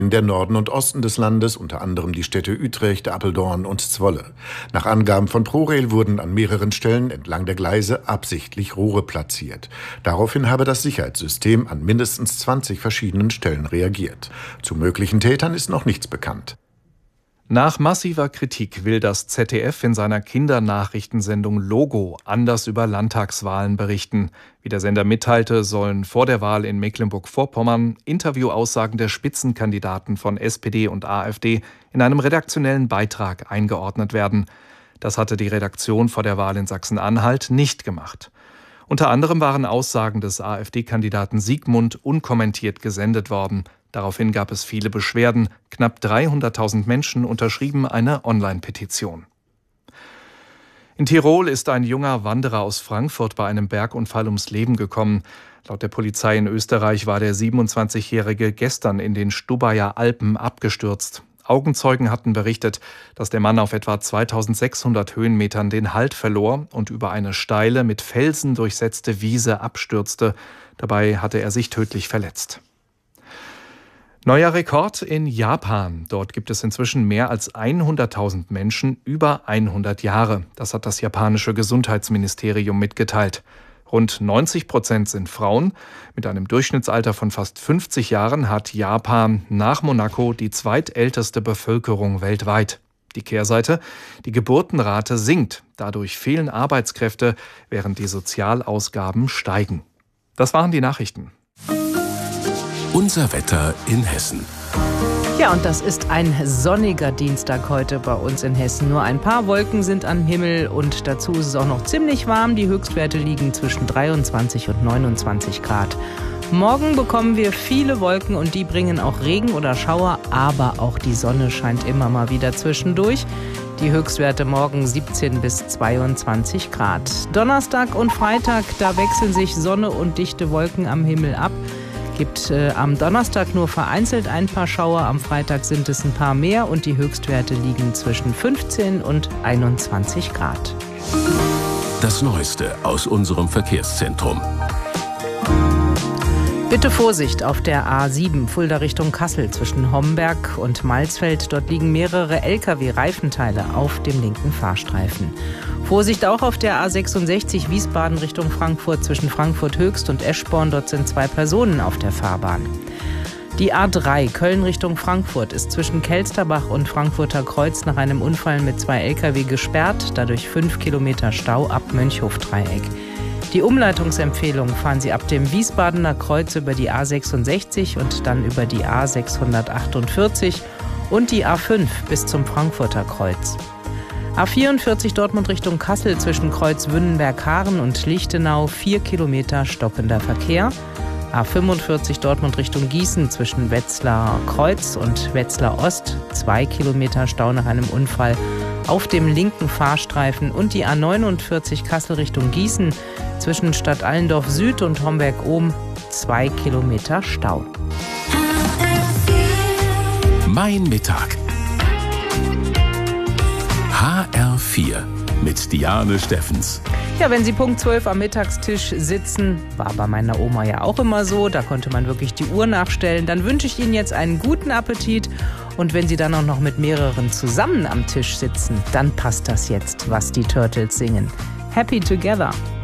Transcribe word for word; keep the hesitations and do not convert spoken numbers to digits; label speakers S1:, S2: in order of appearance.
S1: Der Norden und Osten des Landes, unter anderem die Städte Utrecht, Apeldoorn und Zwolle. Nach Angaben von ProRail wurden an mehreren Stellen entlang der Gleise absichtlich Rohre platziert. Daraufhin habe das Sicherheitssystem an mindestens zwanzig verschiedenen Stellen reagiert. Zu möglichen Tätern ist noch nichts bekannt.
S2: Nach massiver Kritik will das Z D F in seiner Kindernachrichtensendung Logo anders über Landtagswahlen berichten. Wie der Sender mitteilte, sollen vor der Wahl in Mecklenburg-Vorpommern Interviewaussagen der Spitzenkandidaten von S P D und AfD in einem redaktionellen Beitrag eingeordnet werden. Das hatte die Redaktion vor der Wahl in Sachsen-Anhalt nicht gemacht. Unter anderem waren Aussagen des AfD-Kandidaten Siegmund unkommentiert gesendet worden. Daraufhin gab es viele Beschwerden. Knapp dreihunderttausend Menschen unterschrieben eine Online-Petition. In Tirol ist ein junger Wanderer aus Frankfurt bei einem Bergunfall ums Leben gekommen. Laut der Polizei in Österreich war der siebenundzwanzigjährige gestern in den Stubaier Alpen abgestürzt. Augenzeugen hatten berichtet, dass der Mann auf etwa zweitausendsechshundert Höhenmetern den Halt verlor und über eine steile, mit Felsen durchsetzte Wiese abstürzte. Dabei hatte er sich tödlich verletzt. Neuer Rekord in Japan. Dort gibt es inzwischen mehr als hunderttausend Menschen über hundert Jahre. Das hat das japanische Gesundheitsministerium mitgeteilt. Rund neunzig Prozent sind Frauen. Mit einem Durchschnittsalter von fast fünfzig Jahren hat Japan nach Monaco die zweitälteste Bevölkerung weltweit. Die Kehrseite: Die Geburtenrate sinkt. Dadurch fehlen Arbeitskräfte, während die Sozialausgaben steigen. Das waren die Nachrichten.
S3: Unser Wetter in Hessen.
S4: Ja, und das ist ein sonniger Dienstag heute bei uns in Hessen. Nur ein paar Wolken sind am Himmel und dazu ist es auch noch ziemlich warm. Die Höchstwerte liegen zwischen dreiundzwanzig und neunundzwanzig Grad. Morgen bekommen wir viele Wolken und die bringen auch Regen oder Schauer, aber auch die Sonne scheint immer mal wieder zwischendurch. Die Höchstwerte morgen siebzehn bis zweiundzwanzig Grad. Donnerstag und Freitag, da wechseln sich Sonne und dichte Wolken am Himmel ab. Gibt äh, am Donnerstag nur vereinzelt ein paar Schauer, am Freitag sind es ein paar mehr und die Höchstwerte liegen zwischen fünfzehn und einundzwanzig Grad.
S3: Das Neueste aus unserem Verkehrszentrum.
S4: Bitte Vorsicht auf der A sieben, Fulda Richtung Kassel zwischen Homberg und Malsfeld. Dort liegen mehrere L K W-Reifenteile auf dem linken Fahrstreifen. Vorsicht auch auf der A sechsundsechzig, Wiesbaden Richtung Frankfurt zwischen Frankfurt Höchst und Eschborn. Dort sind zwei Personen auf der Fahrbahn. Die A drei, Köln Richtung Frankfurt, ist zwischen Kelsterbach und Frankfurter Kreuz nach einem Unfall mit zwei L K W gesperrt. Dadurch fünf Kilometer Stau ab Mönchhof-Dreieck. Die Umleitungsempfehlung: fahren Sie ab dem Wiesbadener Kreuz über die A sechsundsechzig und dann über die A sechshundertachtundvierzig und die A fünf bis zum Frankfurter Kreuz. A vierundvierzig Dortmund Richtung Kassel zwischen Kreuz Wünnenberg-Haaren und Lichtenau, vier Kilometer stockender Verkehr. A fünfundvierzig Dortmund Richtung Gießen zwischen Wetzlar Kreuz und Wetzlar Ost, zwei Kilometer Stau nach einem Unfall auf dem linken Fahrstreifen. Und die A neunundvierzig Kassel Richtung Gießen zwischen Stadt Allendorf Süd und Homberg-Ohm, zwei Kilometer Stau.
S3: Mein Mittag. H R vier mit Diane Steffens.
S4: Ja, wenn Sie Punkt zwölf am Mittagstisch sitzen, war bei meiner Oma ja auch immer so, da konnte man wirklich die Uhr nachstellen, dann wünsche ich Ihnen jetzt einen guten Appetit. Und wenn Sie dann auch noch mit mehreren zusammen am Tisch sitzen, dann passt das jetzt, was die Turtles singen. Happy Together.